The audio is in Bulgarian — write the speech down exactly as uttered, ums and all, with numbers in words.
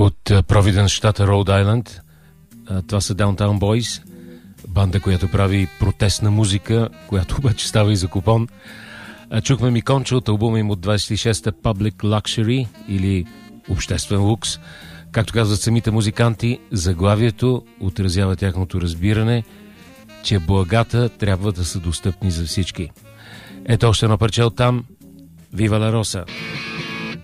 От Провиденс, щата Роуд Айленд. Това са Downtown Boys, банда, която прави протестна музика, която обаче става и за купон. Чухме Миконче от албума им от двайсет и шеста Public Luxury или Обществен лукс. Както казват самите музиканти, заглавието отразява тяхното разбиране, че благата трябва да са достъпни за всички. Ето още едно парче от там. Вива ла Роса!